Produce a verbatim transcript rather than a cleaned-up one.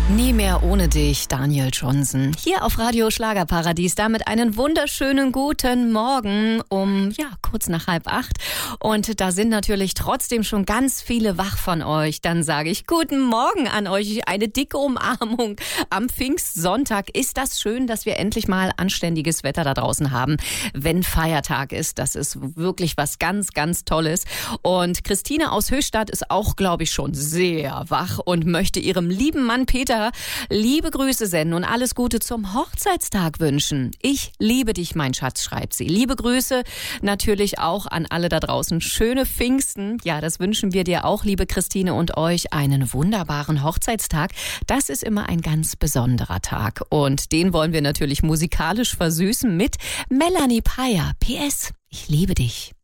Nie mehr ohne dich, Daniel Johnson. Hier auf Radio Schlagerparadies, damit einen wunderschönen guten Morgen um, ja, kurz nach halb acht. Und da sind natürlich trotzdem schon ganz viele wach von euch. Dann sage ich guten Morgen an euch, eine dicke Umarmung am Pfingstsonntag. Ist das schön, dass wir endlich mal anständiges Wetter da draußen haben, wenn Feiertag ist. Das ist wirklich was ganz, ganz Tolles. Und Christine aus Höchstadt ist auch, glaube ich, schon sehr wach und möchte ihrem lieben Mann Peter liebe Grüße senden und alles Gute zum Hochzeitstag wünschen. Ich liebe dich, mein Schatz, schreibt sie. Liebe Grüße natürlich auch an alle da draußen. Schöne Pfingsten. Ja, das wünschen wir dir auch, liebe Christine, und euch einen wunderbaren Hochzeitstag. Das ist immer ein ganz besonderer Tag. Und den wollen wir natürlich musikalisch versüßen mit Melanie Payer. P S. Ich liebe dich.